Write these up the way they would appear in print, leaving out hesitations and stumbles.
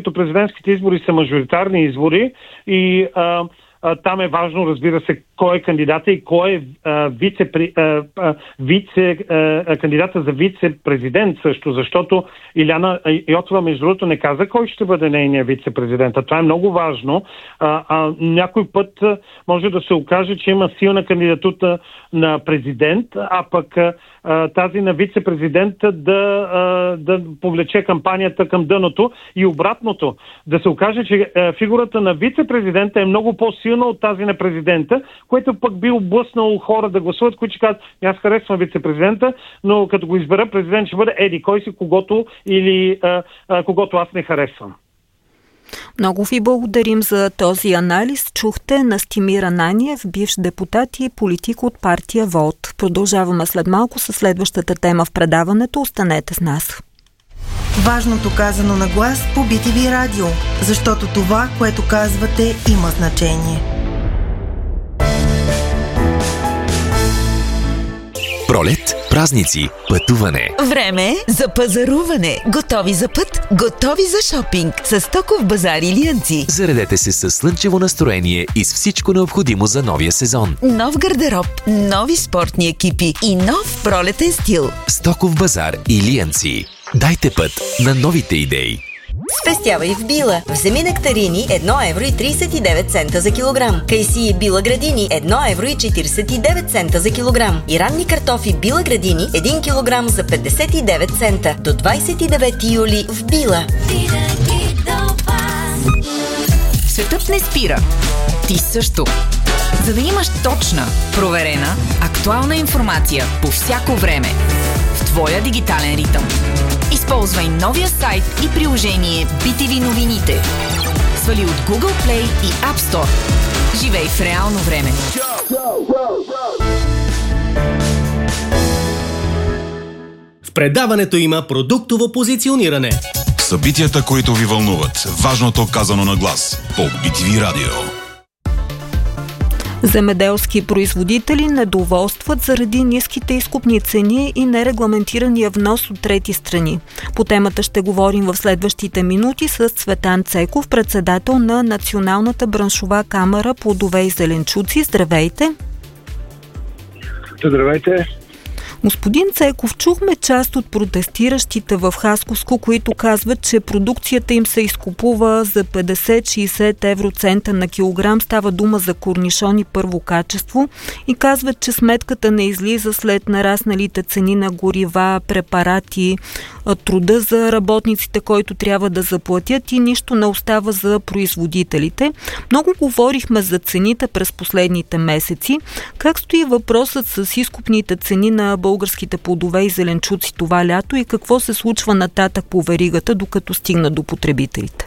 докато президентските избори са мажоритарни избори и там е важно, разбира се, кой е кандидата и кой е кандидата за вице-президент също, защото Иляна Йотова, между другото, не каза кой ще бъде нейният вице-президент. Това е много важно. Някой път може да се окаже, че има силна кандидатура на президент, а пък тази на вице-президент да повлече кампанията към дъното и обратното. Да се окаже, че фигурата на вице-президента е много по-силна от тази на президента, което пък би облъснало хора да гласуват, които ще кажат, аз харесвам вице-президента, но като го избера президент ще бъде еди кой си, когото аз не харесвам. Много ви благодарим за този анализ. Чухте Настимир Ананиев, бивш депутат и политик от партия ВОЛТ. Продължаваме след малко със следващата тема в предаването. Останете с нас. Важното казано на глас по BTV Радио, защото това, което казвате, има значение. Пролет, празници, пътуване. Време за пазаруване. Готови за път, готови за шопинг. С Стоков базар Илиянци. Заредете се със слънчево настроение и с всичко необходимо за новия сезон. Нов гардероб, нови спортни екипи и нов пролетен стил. Стоков базар Илиянци. Дайте път на новите идеи. Спестявай в Била. Вземи нектарини 1 евро и 39 цента за килограм. Кайсии Била Градини 1 евро и 49 цента за килограм. И ранни картофи Била Градини 1 килограм за 59 цента. До 29 юли в Била. Светът не спира. Ти също. За да имаш точна, проверена, актуална информация по всяко време в твоя дигитален ритъм. Използвай новия сайт и приложение BTV новините. Свали от Google Play и App Store. Живей в реално време. В предаването има продуктово позициониране. Събитията, които ви вълнуват. Важното казано на глас. По BTV Радио. Земеделски производители недоволстват заради ниските изкупни цени и нерегламентирания внос от трети страни. По темата ще говорим в следващите минути с Цветан Цеков, председател на Националната браншова камара плодове и зеленчуци. Здравейте! Здравейте! Господин Цеков, чухме част от протестиращите в Хасковско, които казват, че продукцията им се изкупува за 50-60 евроцента на килограм. Става дума за корнишони първо качество и казват, че сметката не излиза след нарасналите цени на горива, препарати, труда за работниците, който трябва да заплатят и нищо не остава за производителите. Много говорихме за цените през последните месеци. Как стои въпросът с изкупните цени на българските плодове и зеленчуци това лято и какво се случва нататък по веригата, докато стигна до потребителите?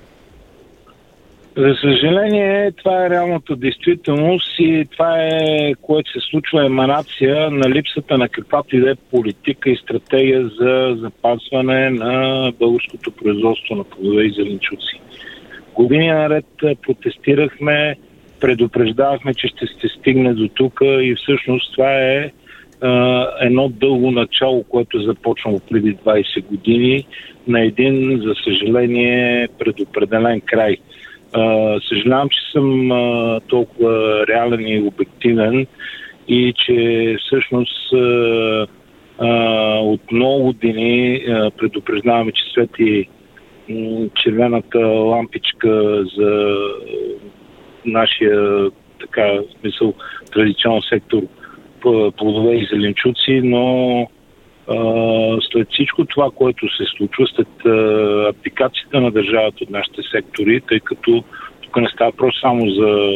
За съжаление, това е реалната действителност и това е, което се случва, еманация на липсата на каквато и да е политика и стратегия за запазване на българското производство на плодове и зеленчуци. Години наред протестирахме, предупреждавахме, че ще се стигне до тук и всъщност това е едно дълго начало, което е започнало преди 20 години на един, за съжаление, предопределен край. Съжалявам, че съм толкова реален и обективен и че всъщност от много години предупреждаваме, че свети червената лампичка за нашия смисъл традиционен сектор плодове и зеленчуци, но след всичко това, което се случва, след абдикацията на държавата от нашите сектори, тъй като тук не става просто само за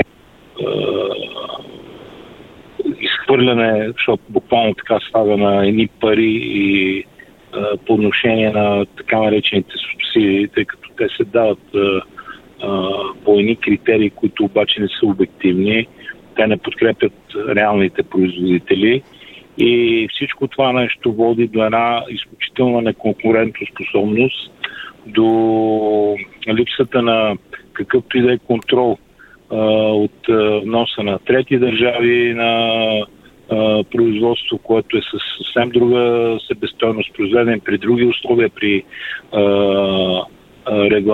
изхвърляне, защото буквално така става на едни пари и по отношение на така наречените субсидии, тъй като те се дават по едни критерии, които обаче не са обективни. Те не подкрепят реалните производители и всичко това нещо води до една изключителна неконкурентоспособност, до липсата на какъвто и да е контрол от вноса на трети държави, на производство, което е с съвсем друга себестойност, произведен при други условия, при